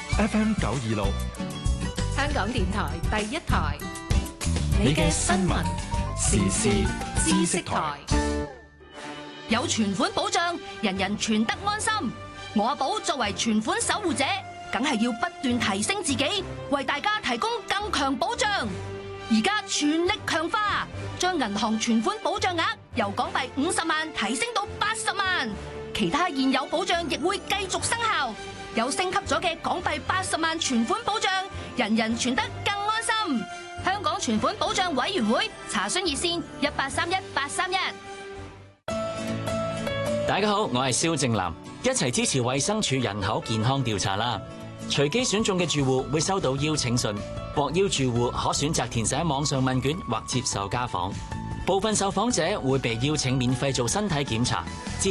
FM 926， 香港電台第一台， 你嘅新聞時事知識台。 有存款保障，人人存得安心。我阿寶作為存款守護者，梗係要不斷提升自己，為大家提供更強保障。而家全力強化，將銀行存款保障額由港幣50萬提升到80萬，其他現有保障亦會繼續生效。有升級咗嘅港幣80萬存款保障，人人存得更安心。香港存款保障委員會查詢熱線1831-831。 大家好，我係蕭正楠，一齊支持衛生署人口健康調查啦！隨機選中嘅住戶會收到邀請信，獲邀住戶可選擇填寫網上問卷或接受家訪。部分受訪者會被邀請免費做身體檢查。